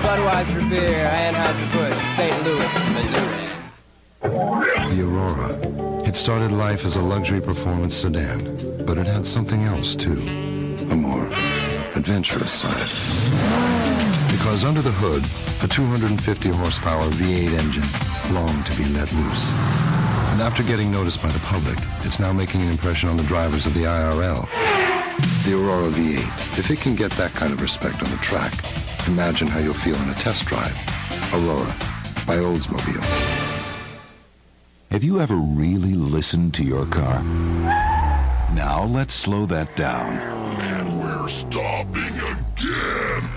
Budweiser beer, Anheuser-Busch, St. Louis, Missouri. The Aurora. It started life as a luxury performance sedan, but it had something else too, a more adventurous side. Because under the hood, a 250 horsepower V8 engine longed to be let loose. And after getting noticed by the public, it's now making an impression on the drivers of the IRL. The Aurora V8. If it can get that kind of respect on the track, imagine how you'll feel in a test drive. Aurora by Oldsmobile. Have you ever really listened to your car? Now let's slow that down. And we're stopping again.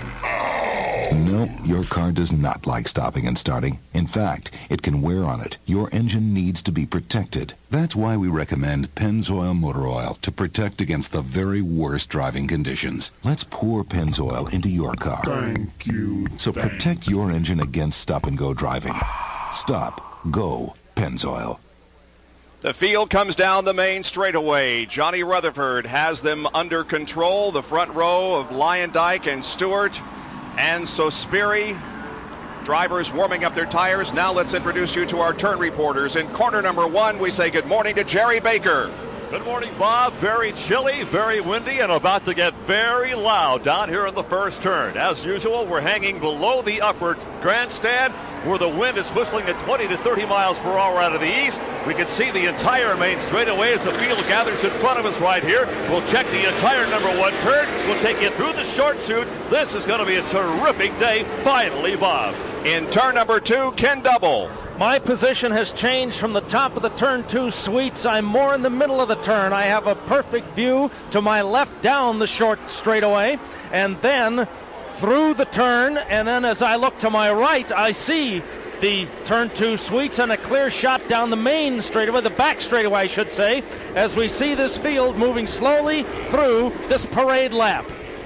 No, your car does not like stopping and starting. In fact, it can wear on it. Your engine needs to be protected. That's why we recommend Pennzoil Motor Oil to protect against the very worst driving conditions. Let's pour Pennzoil into your car. Thank you. So protect your engine against stop-and-go driving. Stop. Go. Pennzoil. The field comes down the main straightaway. Johnny Rutherford has them under control. The front row of Lyondike and Stewart and Sospiri. Drivers warming up their tires. Now let's introduce you to our turn reporters. In corner number one, we say good morning to Jerry Baker. Good morning, Bob. Very chilly, very windy, and about to get very loud down here in the first turn. As usual, we're hanging below the upper grandstand where the wind is whistling at 20 to 30 miles per hour out of the east. We can see the entire main straightaway as the field gathers in front of us right here. We'll check the entire number one turn. We'll take you through the short chute. This is going to be a terrific day, finally, Bob. In turn number two, Ken Double. My position has changed from the top of the turn two suites. I'm more in the middle of the turn. I have a perfect view to my left down the short straightaway, and then through the turn, and then as I look to my right, I see the turn two suites and a clear shot down the main straightaway, the back straightaway I should say, as we see this field moving slowly through this parade lap.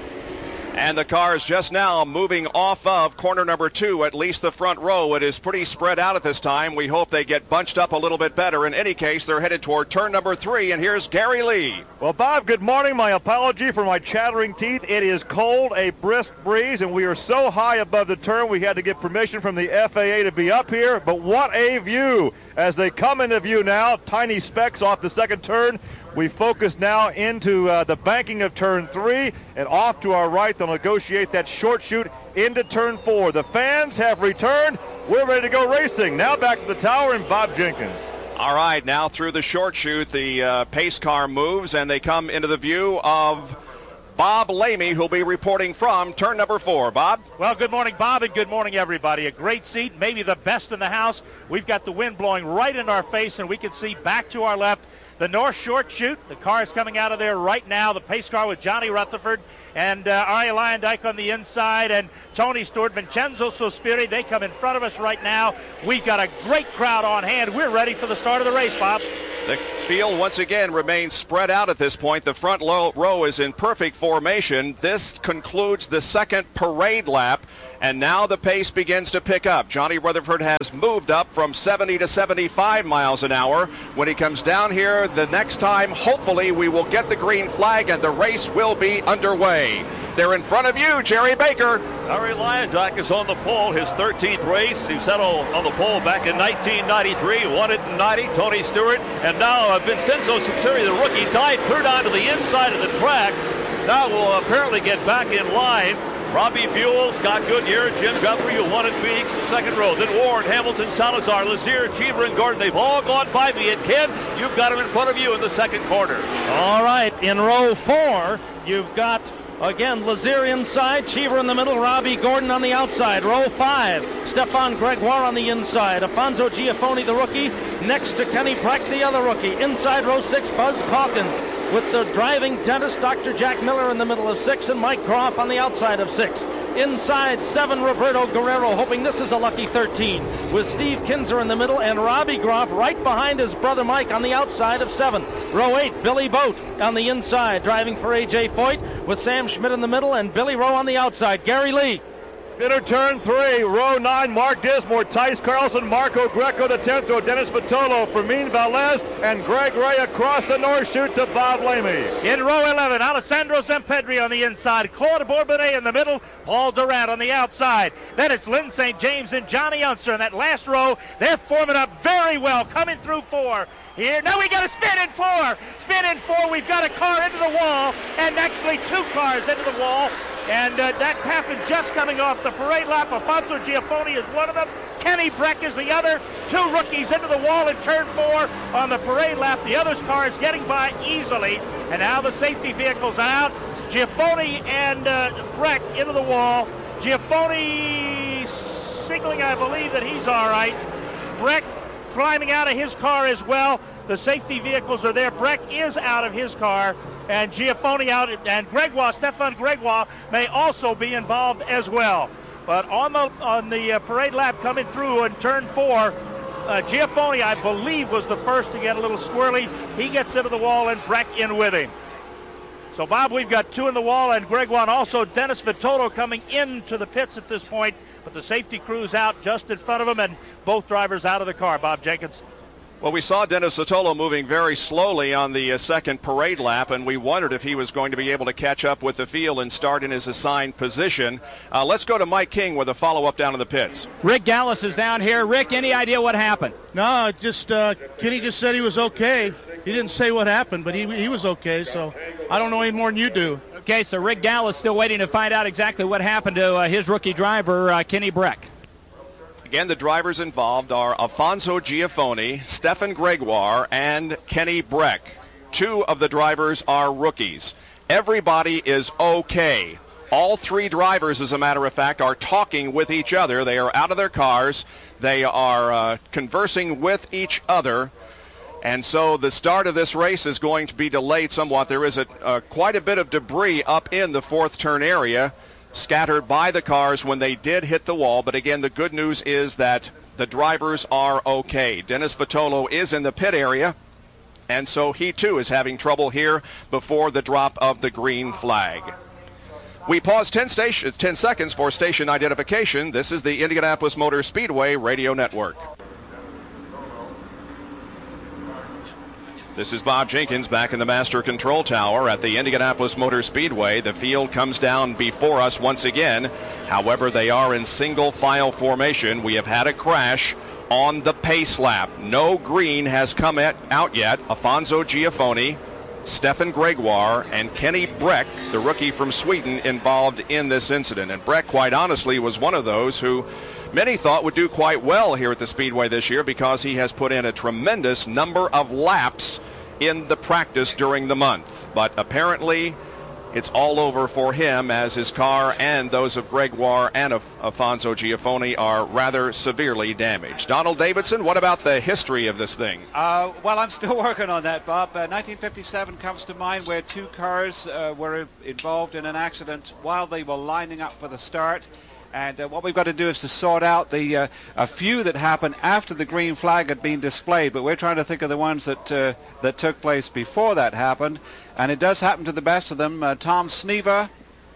And the car is just now moving off of corner number two, at least the front row. It is pretty spread out at this time. We hope they get bunched up a little bit better. In any case, they're headed toward turn number three, and here's Gary Lee. Well, Bob, good morning. My apology for my chattering teeth. It is cold, a brisk breeze, and we are so high above the turn we had to get permission from the FAA to be up here. But what a view as they come into view now. Tiny specks off the second turn. We focus now into the banking of turn three, and off to our right, they'll negotiate that short chute into turn four. The fans have returned. We're ready to go racing. Now back to the tower and Bob Jenkins. All right, now through the short chute, the pace car moves, and they come into the view of Bob Lamey, who'll be reporting from turn number four. Bob? Well, good morning, Bob, and good morning, everybody. A great seat, maybe the best in the house. We've got the wind blowing right in our face, and we can see back to our left the North Short Chute. The car is coming out of there right now. The pace car with Johnny Rutherford and Arie Luyendyk on the inside, and Tony Stewart, Vincenzo Sospiri. They come in front of us right now. We've got a great crowd on hand. We're ready for the start of the race, Bob. The field once again remains spread out at this point. The front row is in perfect formation. This concludes the second parade lap, and now the pace begins to pick up. Johnny Rutherford has moved up from 70 to 75 miles an hour. When he comes down here the next time, hopefully we will get the green flag and the race will be underway. They're in front of you, Jerry Baker. Arie Luyendyk is on the pole, his 13th race. He settled on the pole back in 1993, won it in 90, Tony Stewart. And now Vincenzo Sospiri, the rookie, died cleared onto the inside of the track. Now will apparently get back in line. Robbie Buell, Scott Goodyear, Jim Guthrie, who won at Phoenix, second row. Then Warren, Hamilton, Salazar, Lazier, Cheever, and Gordon. They've all gone by me. And Ken, you've got them in front of you in the second corner. All right, in row four, you've got, again, Lazier inside, Cheever in the middle, Robbie Gordon on the outside. Row five, Stefan Gregoire on the inside. Afonso Giafoni, the rookie, next to Kenny Breck, the other rookie. Inside row six, Buzz Calkins, with the driving dentist, Dr. Jack Miller, in the middle of six, and Mike Groff on the outside of six. Inside seven, Roberto Guerrero, hoping this is a lucky 13, with Steve Kinzer in the middle and Robbie Groff right behind his brother Mike on the outside of seven. Row eight, Billy Boat on the inside, driving for A.J. Foyt, with Sam Schmidt in the middle and Billy Rowe on the outside. Gary Lee. Into turn 3, row 9, Mark Dismore, Tice Carlson, Marco Greco, the 10th row, Dennis Vitolo, Fermin Velez, and Greg Ray across the north chute to Bob Lamy. In row 11, Alessandro Zampedri on the inside, Claude Bourbonnais in the middle, Paul Durant on the outside. Then it's Lynn St. James and Johnny Unser in that last row. They're forming up very well, coming through 4. Here, now we got a spin in 4. Spin in 4, we've got a car into the wall, and actually 2 cars into the wall. And that happened just coming off the parade lap. Alfonso Giafoni is one of them. Kenny Breck is the other. 2 rookies into the wall in turn 4 on the parade lap. The other cars getting by easily. And now the safety vehicles are out. Giafoni and Breck into the wall. Giafoni signaling, I believe, that he's all right. Breck climbing out of his car as well. The safety vehicles are there. Breck is out of his car. And Giafoni out, and Gregoire, Stefan Gregoire, may also be involved as well. But on the parade lap coming through in turn 4, Giafoni, I believe, was the first to get a little squirrely. He gets into the wall, and Breck in with him. So, Bob, we've got 2 in the wall, and Gregoire, and also Dennis Vitolo coming into the pits at this point. But the safety crew's out just in front of him, and both drivers out of the car. Bob Jenkins. Well, we saw Dennis Vitolo moving very slowly on the second parade lap, and we wondered if he was going to be able to catch up with the field and start in his assigned position. Let's go to Mike King with a follow-up down in the pits. Rick Gallus is down here. Rick, any idea what happened? No, just Kenny just said he was okay. He didn't say what happened, but he was okay, so I don't know any more than you do. Okay, so Rick Gallus still waiting to find out exactly what happened to his rookie driver, Kenny Breck. Again, the drivers involved are Alfonso Giafoni, Stefan Gregoire, and Kenny Breck. 2 of the drivers are rookies. Everybody is okay. All 3 drivers, as a matter of fact, are talking with each other. They are out of their cars. They are conversing with each other. And so the start of this race is going to be delayed somewhat. There is quite a bit of debris up in the 4th turn area, scattered by the cars when they did hit the wall. But again, the good news is that the drivers are okay. Dennis Vitolo is in the pit area, and so he too is having trouble here before the drop of the green flag. We pause 10 seconds for station identification. This is the Indianapolis Motor Speedway Radio Network. This is Bob Jenkins back in the Master Control Tower at the Indianapolis Motor Speedway. The field comes down before us once again. However, they are in single file formation. We have had a crash on the pace lap. No green has come out yet. Alfonso Giafoni, Stefan Gregoire, and Kenny Breck, the rookie from Sweden, involved in this incident. And Breck, quite honestly, was one of those who many thought would do quite well here at the Speedway this year because he has put in a tremendous number of laps in the practice during the month. But apparently it's all over for him as his car and those of Gregoire and of Alfonso Giafoni are rather severely damaged. Donald Davidson, what about the history of this thing? Well, I'm still working on that, Bob. 1957 comes to mind where 2 cars were involved in an accident while they were lining up for the start. And what we've got to do is to sort out a few that happened after the green flag had been displayed. But we're trying to think of the ones that took place before that happened. And it does happen to the best of them. Tom Sneva,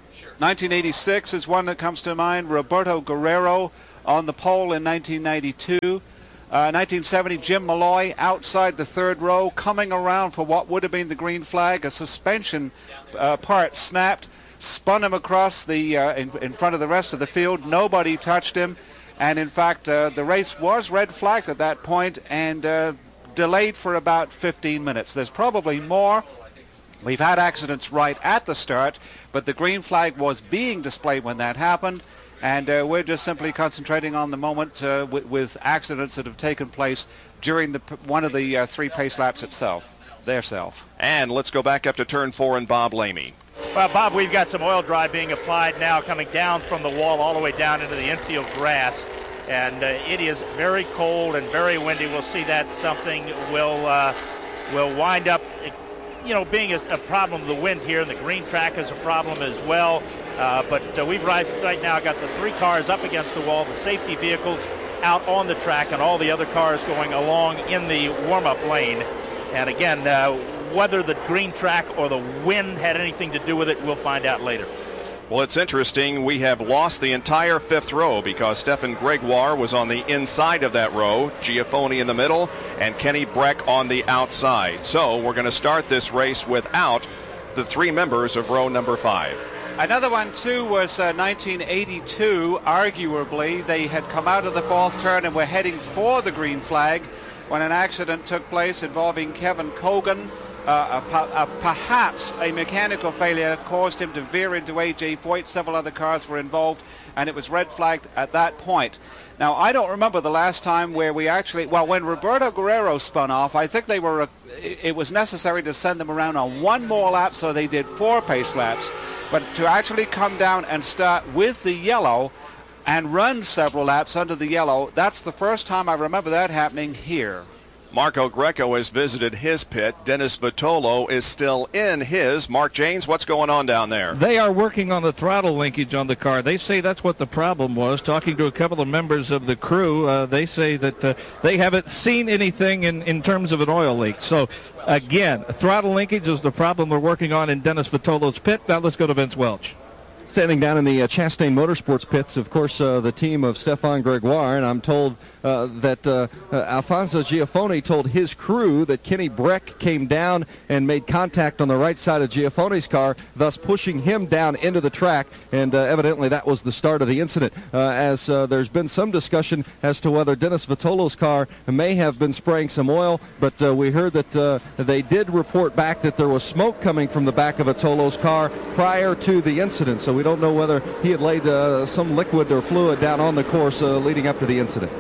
1986 is one that comes to mind. Roberto Guerrero on the pole in 1992. 1970, Jim Malloy outside the 3rd row, coming around for what would have been the green flag. A suspension part snapped. Spun him across the in front of the rest of the field. Nobody touched him, and in fact the race was red flagged at that point and delayed for about 15 minutes. There's probably more. We've had accidents right at the start, but the green flag was being displayed when that happened, and we're just simply concentrating on the moment with accidents that have taken place during one of the 3 pace laps itself. And let's go back up to turn 4 and Bob Lamy. Well, Bob, we've got some oil dry being applied now coming down from the wall all the way down into the infield grass. And it is very cold and very windy. We'll see that something will wind up, being a problem. The wind here and the green track is a problem as well. But we've right now got the 3 cars up against the wall, the safety vehicles out on the track, and all the other cars going along in the warm-up lane. And again, whether the green track or the wind had anything to do with it, we'll find out later. Well, it's interesting. We have lost the entire fifth row because Stefan Gregoire was on the inside of that row, Giafoni in the middle, and Kenny Breck on the outside. So we're going to start this race without the three members of row number 5. Another one, too, was 1982. Arguably, they had come out of the fourth turn and were heading for the green flag when an accident took place involving Kevin Cogan. Perhaps a mechanical failure caused him to veer into A.J. Foyt. Several other cars were involved, and it was red flagged at that point. Now, I don't remember the last time where we actually, well, when Roberto Guerrero spun off, I think it was necessary to send them around on one more lap, so they did 4 pace laps. But to actually come down and start with the yellow and run several laps under the yellow, that's the first time I remember that happening here. Marco Greco has visited his pit. Dennis Vitolo is still in his. Mark Janes, what's going on down there? They are working on the throttle linkage on the car. They say that's what the problem was. Talking to a couple of members of the crew, they say that they haven't seen anything in terms of an oil leak. So, again, throttle linkage is the problem they're working on in Dennis Vitolo's pit. Now let's go to Vince Welch. Standing down in the Chastain Motorsports pits, of course, the team of Stefan Gregoire, and I'm told that Alfonso Giafoni told his crew that Kenny Breck came down and made contact on the right side of Giafoni's car, thus pushing him down into the track, and evidently that was the start of the incident, as there's been some discussion as to whether Dennis Vitolo's car may have been spraying some oil, but we heard that they did report back that there was smoke coming from the back of Vitolo's car prior to the incident, so we don't know whether he had laid some liquid or fluid down on the course leading up to the incident.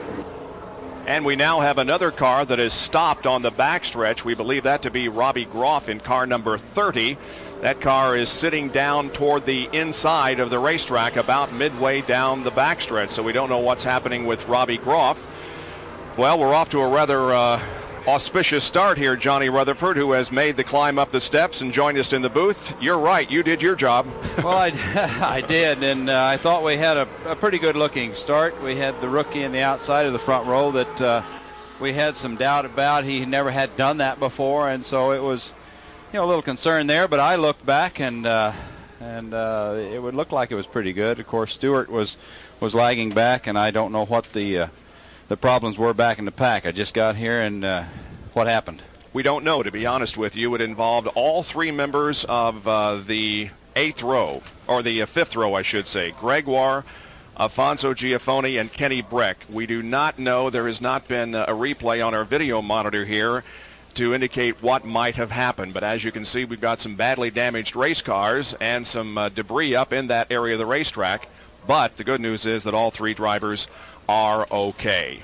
And we now have another car that is stopped on the backstretch. We believe that to be Robbie Groff in car number 30. That car is sitting down toward the inside of the racetrack about midway down the backstretch, so we don't know what's happening with Robbie Groff. Well, we're off to a rather auspicious start here, Johnny Rutherford, who has made the climb up the steps and joined us in the booth. You're right, you did your job. Well, I did, and I thought we had a pretty good-looking start. We had the rookie in the outside of the front row that we had some doubt about. He never had done that before, and so it was, a little concern there. But I looked back, and it would look like it was pretty good. Of course, Stewart was lagging back, and I don't know what the problems were back in the pack. I just got here, and what happened? We don't know, to be honest with you. It involved all 3 members of the 8th row, or the 5th row, I should say. Gregoire, Alfonso Giafoni, and Kenny Breck. We do not know. There has not been a replay on our video monitor here to indicate what might have happened. But as you can see, we've got some badly damaged race cars and some debris up in that area of the racetrack. But the good news is that all 3 drivers are okay.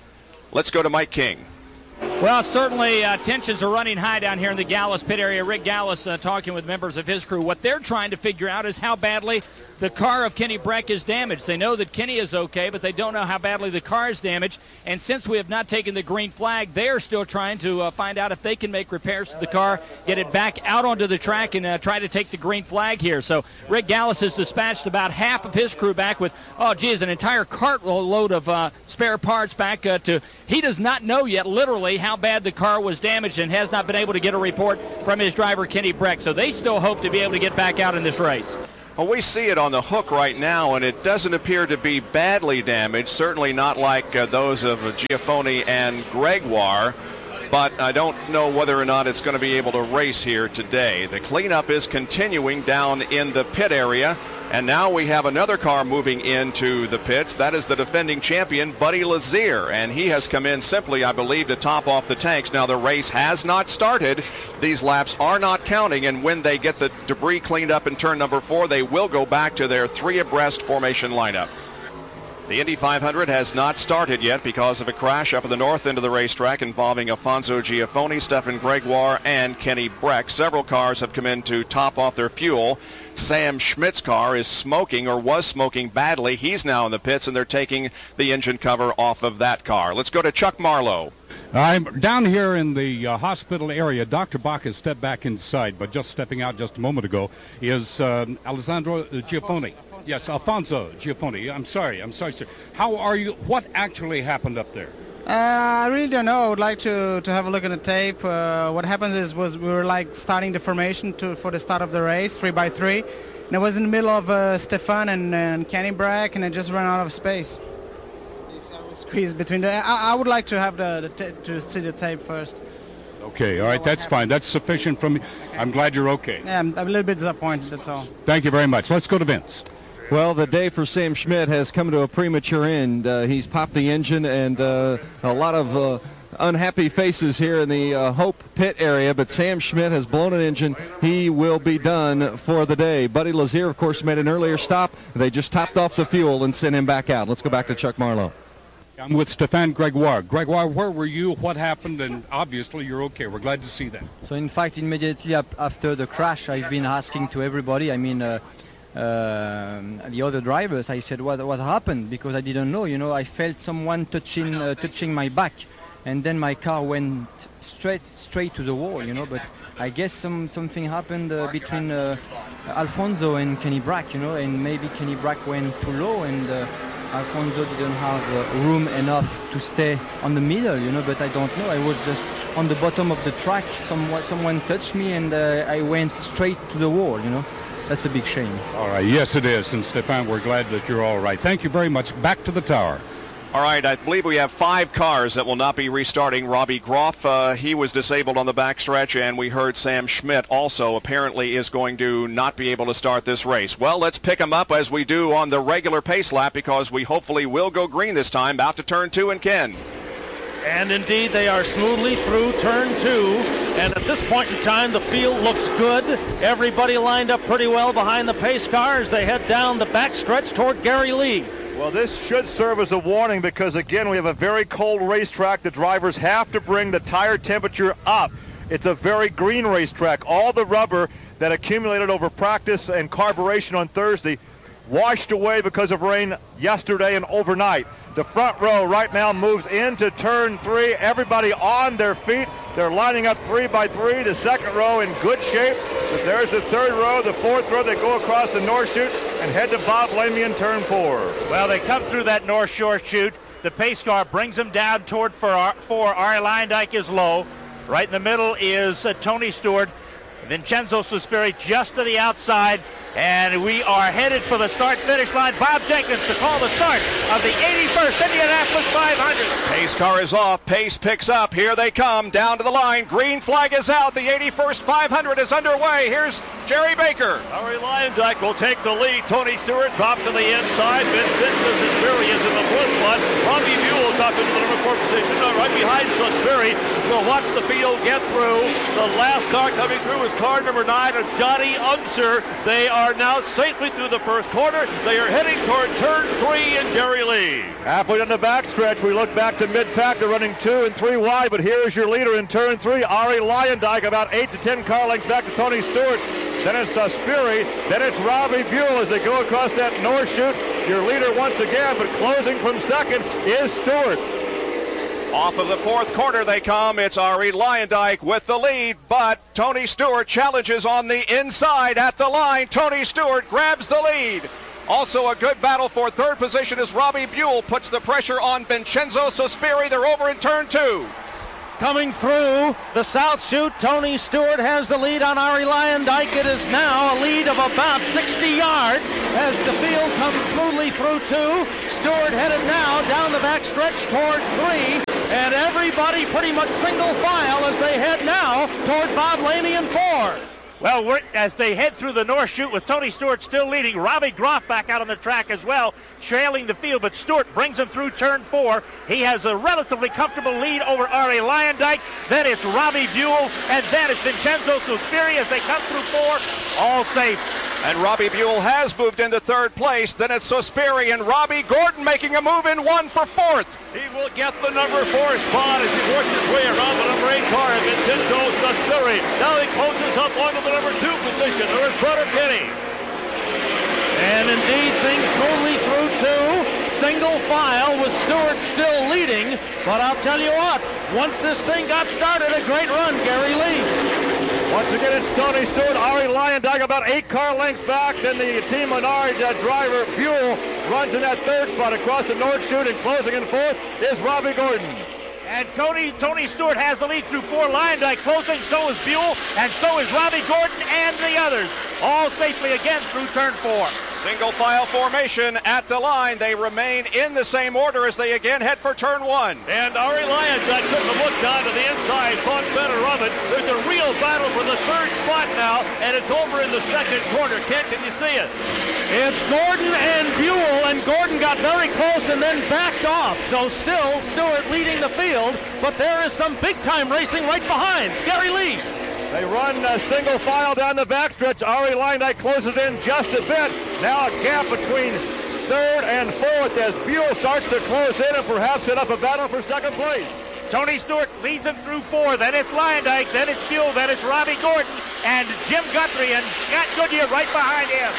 Let's go to Mike King. Well, certainly tensions are running high down here in the Gallus pit area. Rick Gallus talking with members of his crew. What they're trying to figure out is how badly the car of Kenny Breck is damaged. They know that Kenny is okay, but they don't know how badly the car is damaged. And since we have not taken the green flag, they are still trying to find out if they can make repairs to the car, get it back out onto the track, and try to take the green flag here. So Rick Gallus has dispatched about half of his crew back with, an entire cartload of spare parts back to. He does not know yet, literally, how bad the car was damaged and has not been able to get a report from his driver, Kenny Breck. So they still hope to be able to get back out in this race. Well, we see it on the hook right now, and it doesn't appear to be badly damaged, certainly not like those of Giafoni and Gregoire, but I don't know whether or not it's going to be able to race here today. The cleanup is continuing down in the pit area, and now we have another car moving into the pits. That is the defending champion, Buddy Lazier, and he has come in simply, I believe, to top off the tanks. Now, the race has not started. These laps are not counting, and when they get the debris cleaned up in turn number 4, they will go back to their 3 abreast formation lineup. The Indy 500 has not started yet because of a crash up at the north end of the racetrack involving Alfonso Giafoni, Stefan Gregoire, and Kenny Breck. Several cars have come in to top off their fuel. Sam Schmidt's car is smoking, or was smoking badly. He's now in the pits, and they're taking the engine cover off of that car. Let's go to Chuck Marlowe. I'm down here in the hospital area. Dr. Bach has stepped back inside, but just stepping out just a moment ago is Alessandro Giafoni. Yes, Alfonso Giafoni. I'm sorry, sir. How are you? What actually happened up there? I really don't know. I would like to have a look at the tape. What happens is we were like starting the formation for the start of the race, 3x3, And I was in the middle of Stefan and Kenny Brack, and I just ran out of space. I was squeezed between the. I would like to have to see the tape first. Okay, all right, that's fine. That's sufficient from me. I'm glad you're okay. Yeah, I'm a little bit disappointed, that's all. Thank you very much. Let's go to Vince. Well, the day for Sam Schmidt has come to a premature end. He's popped the engine, and a lot of unhappy faces here in the Hope pit area, but Sam Schmidt has blown an engine. He will be done for the day. Buddy Lazier, of course, made an earlier stop. They just topped off the fuel and sent him back out. Let's go back to Chuck Marlowe. I'm with Stefan Gregoire. Gregoire, where were you? What happened? And obviously you're okay. We're glad to see that. So in fact, immediately after the crash, I've been asking to everybody, the other drivers, I said, what happened? Because I didn't know, I felt someone touching my back. And then my car went straight to the wall, but I guess something happened between Alfonso and Kenny Brack, and maybe Kenny Brack went too low, and Alfonso didn't have room enough to stay on the middle, but I don't know. I was just on the bottom of the track. Someone touched me, and I went straight to the wall, That's a big shame. All right, yes it is, and Stefan, we're glad that you're all right. Thank you very much. Back to the tower. All right, I believe we have 5 cars that will not be restarting. Robbie Groff, he was disabled on the backstretch, and we heard Sam Schmidt also apparently is going to not be able to start this race. Well, let's pick him up as we do on the regular pace lap, because we hopefully will go green this time, about to turn 2 and Ken. And indeed, they are smoothly through turn 2. And at this point in time, the field looks good. Everybody lined up pretty well behind the pace car as they head down the backstretch toward Gary Lee. Well, this should serve as a warning because, again, we have a very cold racetrack. The drivers have to bring the tire temperature up. It's a very green racetrack. All the rubber that accumulated over practice and carburation on Thursday washed away because of rain yesterday and overnight. The front row right now moves into turn 3. Everybody on their feet. They're lining up 3 by 3. The second row in good shape. But there's the third row, the fourth row. They go across the North Chute and head to Bob Lamy in turn 4. Well, they come through that North Shore Chute. The pace car brings them down toward 4. Arie Luyendyk is low. Right in the middle is Tony Stewart. Vincenzo Sospiri just to the outside. And we are headed for the start-finish line. Bob Jenkins to call the start of the 81st Indianapolis 500. Pace car is off. Pace picks up. Here they come down to the line. Green flag is out. The 81st 500 is underway. Here's Jerry Baker. Arie Luyendyk will take the lead. Tony Stewart drops to the inside. Vincenzo Sospiri is in the fourth spot. Robbie Buell is up into the number 4 position. Right behind Sospiri. We'll watch the field get through. The last car coming through is car number 9 of Johnny Unser. They are now safely through the first quarter. They are heading toward turn 3 in Gary Lee. Halfway down the backstretch, we look back to mid-pack. They're running 2 and 3 wide, but here is your leader in turn 3, Arie Luyendyk, about 8 to 10 car lengths back to Tony Stewart. Then it's Sospiri. Then it's Robbie Buell as they go across that North Chute. Your leader once again, but closing from second is Stewart. Off of the fourth corner they come. It's Arie Luyendyk with the lead, but Tony Stewart challenges on the inside at the line. Tony Stewart grabs the lead. Also a good battle for third position as Robbie Buell puts the pressure on Vincenzo Sospiri. They're over in turn 2. Coming through the South Chute, Tony Stewart has the lead on Arie Luyendyk. It is now a lead of about 60 yards as the field comes smoothly through 2. Stewart headed now down the backstretch toward 3. And everybody pretty much single file as they head now toward Bob Lamy in 4. Well, as they head through the North Chute with Tony Stewart still leading, Robbie Groff back out on the track as well, trailing the field, but Stewart brings him through turn 4. He has a relatively comfortable lead over Arie Luyendyk. Then it's Robbie Buell, and then it's Vincenzo Sospiri as they come through 4, all safe. And Robbie Buell has moved into third place. Then it's Sospiri and Robbie Gordon making a move in 1 for 4th. He will get the number 4 spot as he works his way around the number 8 car of Vincenzo Sospiri. Now he closes up onto the number 2 position. There is Brother Kenny. And indeed, things smoothly through 2. Single file with Stewart still leading. But I'll tell you what, once this thing got started, a great run, Gary Lee. Once again, it's Tony Stewart, Arie Luyendyk about 8 car lengths back. Then the Team Menard driver, Buell, runs in that third spot across the North Chute, and closing in 4th is Robbie Gordon. And Tony Stewart has the lead through 4. Luyendyk closing, so is Buell, and so is Robbie Gordon and the others. all safely again through turn 4. Single file formation at the line. They remain in the same order as they again head for turn 1. And Ari Lyondike took a look down to the inside, thought better of it. There's a real battle for the third spot now, and it's over in the second corner. Ken, can you see it? It's Gordon and Buell, and Gordon got very close and then backed off. So still Stewart leading the field, but there is some big-time racing right behind. Gary Lee. They run single file down the backstretch. Ari Lyondike closes in just a bit. Now a gap between third and fourth as Buell starts to close in and perhaps set up a battle for second place. Tony Stewart leads him through 4. Then it's Lyondike, then it's Buell, then it's Robbie Gordon, and Jim Guthrie and Scott Goodyear right behind him.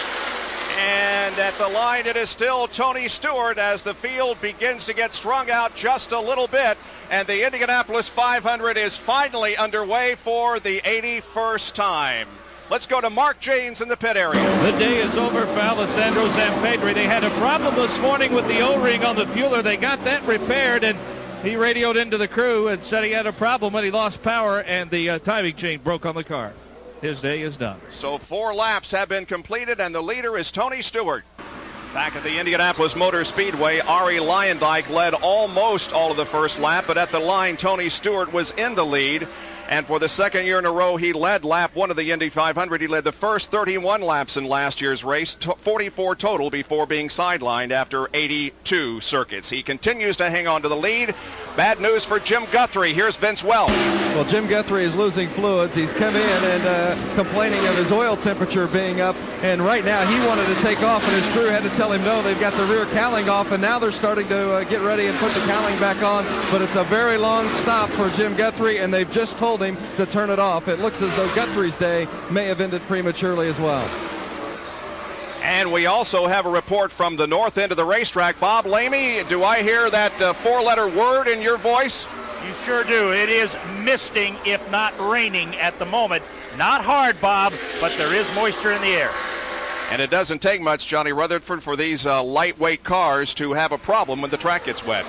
And at the line, it is still Tony Stewart as the field begins to get strung out just a little bit. And the Indianapolis 500 is finally underway for the 81st time. Let's go to Mark James in the pit area. The day is over for Alessandro Zampedri. They had a problem this morning with the O-ring on the fueler. They got that repaired, and he radioed into the crew and said he had a problem when he lost power, and the timing chain broke on the car. His day is done. So 4 laps have been completed, and the leader is Tony Stewart. Back at the Indianapolis Motor Speedway, Ari Lyondike led almost all of the first lap, but at the line, Tony Stewart was in the lead. And for the second year in a row, he led lap 1 of the Indy 500. He led the first 31 laps in last year's race, 44 total before being sidelined after 82 circuits. He continues to hang on to the lead. Bad news for Jim Guthrie. Here's Vince Welch. Well, Jim Guthrie is losing fluids. He's come in and complaining of his oil temperature being up. And right now he wanted to take off, and his crew had to tell him no. They've got the rear cowling off, and now they're starting to get ready and put the cowling back on. But it's a very long stop for Jim Guthrie, and they've just told him to turn it off. It looks as though Guthrie's day may have ended prematurely as well. And we also have a report from the north end of the racetrack. Bob Lamey, do I hear that 4-letter word in your voice? You sure do. It is misting, if not raining at the moment. Not hard, Bob, but there is moisture in the air. And it doesn't take much, Johnny Rutherford, for these lightweight cars to have a problem when the track gets wet.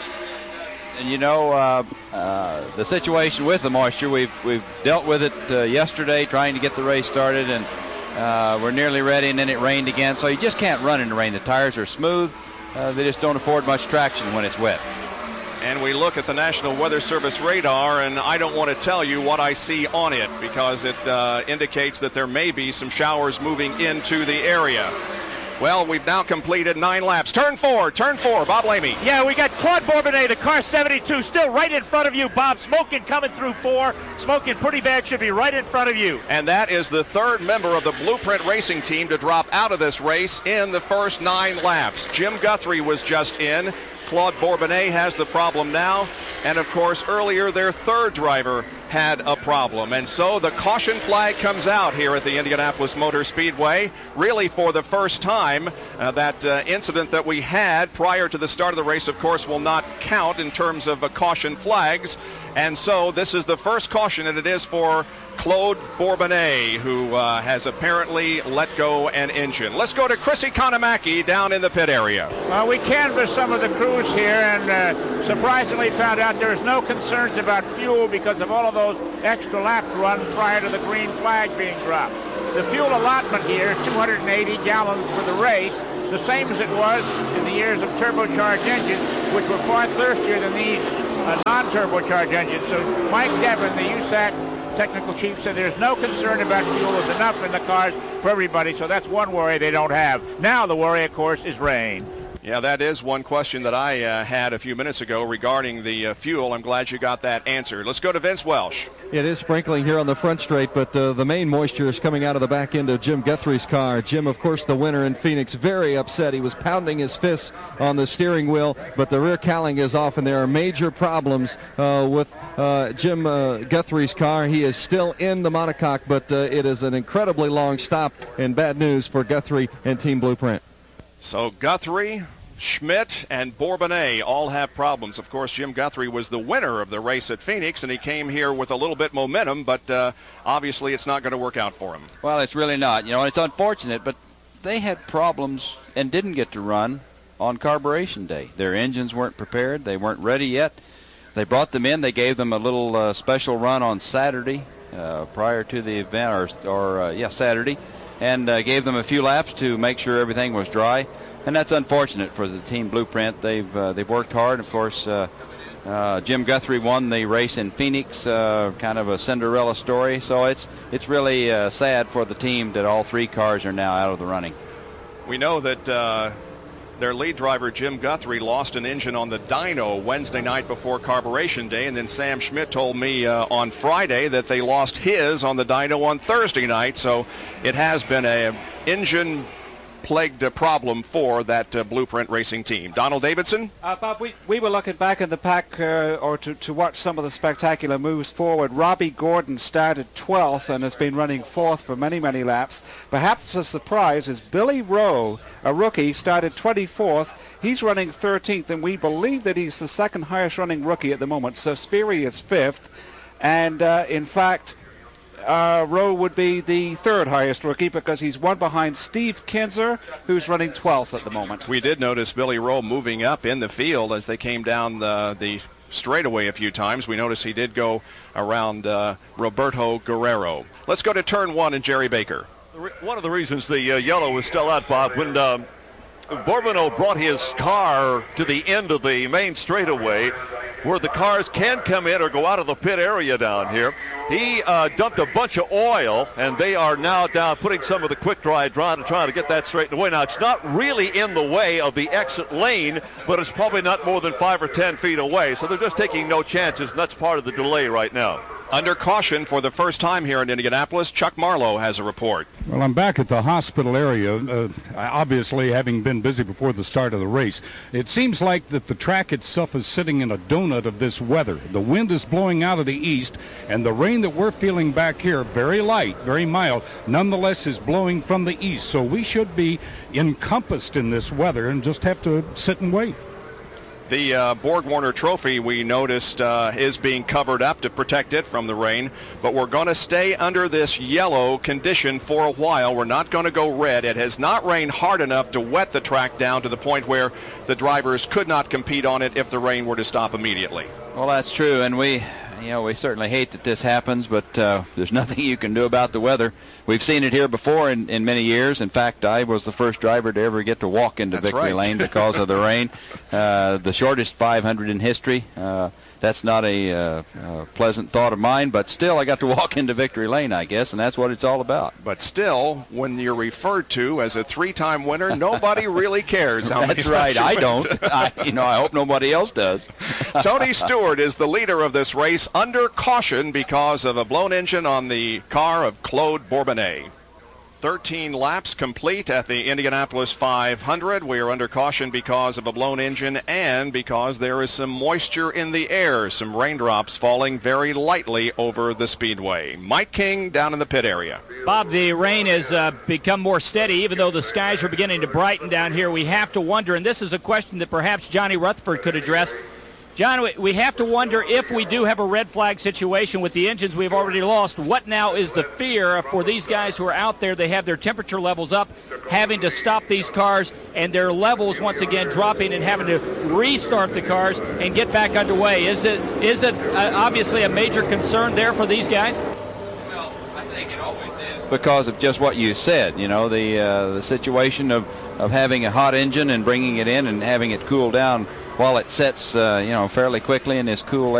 And you know, the situation with the moisture, we've dealt with it yesterday trying to get the race started, and we're nearly ready, and then it rained again. So you just can't run in the rain. The tires are smooth. They just don't afford much traction when it's wet. And we look at the National Weather Service radar, and I don't want to tell you what I see on it because it indicates that there may be some showers moving into the area. Well, we've now completed 9 laps. Turn 4, Bob Lamey. Yeah, we got Claude Bourbonnais, the car 72, still right in front of you, Bob. Smoking coming through 4. Smoking pretty bad, should be right in front of you. And that is the 3rd member of the Blueprint Racing team to drop out of this race in the first 9 laps. Jim Guthrie was just in. Claude Bourbonnais has the problem now. And, of course, earlier their 3rd driver had a problem. And so the caution flag comes out here at the Indianapolis Motor Speedway. Really for the first time, that incident that we had prior to the start of the race, of course, will not count in terms of caution flags. And so this is the first caution, and it is for Claude Bourbonnais, who has apparently let go an engine. Let's go to Chrissy Konamaki down in the pit area. We canvassed some of the crews here and surprisingly found out there's no concerns about fuel because of all of those extra laps run prior to the green flag being dropped. The fuel allotment here, 280 gallons for the race, the same as it was in the years of turbocharged engines, which were far thirstier than these non-turbocharged engines. So Mike Devin, the USAC technical chief, said there's no concern about fuel. There's enough in the cars for everybody, so that's one worry they don't have. Now the worry, of course, is rain. Yeah, that is one question that I had a few minutes ago regarding the fuel. I'm glad you got that answered. Let's go to Vince Welch. It is sprinkling here on the front straight, but the main moisture is coming out of the back end of Jim Guthrie's car. Jim, of course, the winner in Phoenix, very upset. He was pounding his fists on the steering wheel, but the rear cowling is off, and there are major problems with Jim Guthrie's car. He is still in the monocoque, but it is an incredibly long stop, and bad news for Guthrie and Team Blueprint. So Guthrie, Schmidt, and Bourbonnais all have problems. Of course, Jim Guthrie was the winner of the race at Phoenix, and he came here with a little bit momentum, but obviously it's not going to work out for him. Well, it's really not. You know, it's unfortunate, but they had problems and didn't get to run on carburation day. Their engines weren't prepared. They weren't ready yet. They brought them in. They gave them a little special run on Saturday prior to the event, Saturday. and gave them a few laps to make sure everything was dry. And that's unfortunate for the Team Blueprint. They've worked hard. Of course, Jim Guthrie won the race in Phoenix, kind of a Cinderella story. So it's really sad for the team that all 3 cars are now out of the running. We know that their lead driver, Jim Guthrie, lost an engine on the dyno Wednesday night before Carburation Day, and then Sam Schmidt told me on Friday that they lost his on the dyno on Thursday night. So it has been a engine-plagued problem for that Blueprint Racing team. Donald Davidson? Bob, we were looking back in the pack to watch some of the spectacular moves forward. Robbie Gordon started 12th and has been running 4th for many, many laps. Perhaps a surprise is Billy Rowe, a rookie, started 24th. He's running 13th, and we believe that he's the second highest running rookie at the moment. So Spheri is 5th, and in fact, Rowe would be the 3rd highest rookie because he's one behind Steve Kinzer, who's running 12th at the moment. We did notice Billy Rowe moving up in the field as they came down the straightaway a few times. We noticed he did go around Roberto Guerrero. Let's go to turn 1 and Jerry Baker. One of the reasons the yellow was still out, Bob, when Bourbonneau brought his car to the end of the main straightaway where the cars can come in or go out of the pit area down here. He dumped a bunch of oil, and they are now down putting some of the quick dry down and trying to get that straightened away. Now, it's not really in the way of the exit lane, but it's probably not more than 5 or 10 feet away, so they're just taking no chances, and that's part of the delay right now. Under caution for the first time here in Indianapolis, Chuck Marlowe has a report. Well, I'm back at the hospital area, obviously having been busy before the start of the race. It seems like that the track itself is sitting in a donut of this weather. The wind is blowing out of the east, and the rain that we're feeling back here, very light, very mild, nonetheless is blowing from the east. So we should be encompassed in this weather and just have to sit and wait. The Borg-Warner Trophy, we noticed, is being covered up to protect it from the rain, but we're going to stay under this yellow condition for a while. We're not going to go red. It has not rained hard enough to wet the track down to the point where the drivers could not compete on it if the rain were to stop immediately. Well, that's true, and we certainly hate that this happens, but there's nothing you can do about the weather. We've seen it here before in many years. In fact, I was the first driver to ever get to walk into Victory Lane because of the rain. The shortest 500 in history. That's not a pleasant thought of mine, but still I got to walk into Victory Lane, I guess, and that's what it's all about. But still, when you're referred to as a 3-time winner, nobody really cares. That's right. I don't. I hope nobody else does. Tony Stewart is the leader of this race under caution because of a blown engine on the car of Claude Bourbonnet. 13 laps complete at the Indianapolis 500. We are under caution because of a blown engine and because there is some moisture in the air, some raindrops falling very lightly over the speedway. Mike King down in the pit area. Bob, the rain has become more steady, even though the skies are beginning to brighten down here. We have to wonder, and this is a question that perhaps Johnny Rutherford could address. John, we have to wonder if we do have a red flag situation with the engines we've already lost. What now is the fear for these guys who are out there? They have their temperature levels up, having to stop these cars, and their levels once again dropping and having to restart the cars and get back underway. Is it obviously a major concern there for these guys? Well, I think it always is. Because of just what you said, the situation of having a hot engine and bringing it in and having it cool down while it sets, fairly quickly in this cool